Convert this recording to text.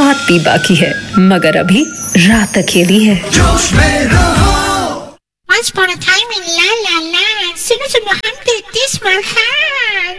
बहुत भी बाकी है, मगर अभी रात अकेली है। जोश में रहो। Once upon a time in La La Land, सुनो सुनो हम 33 मर हैं।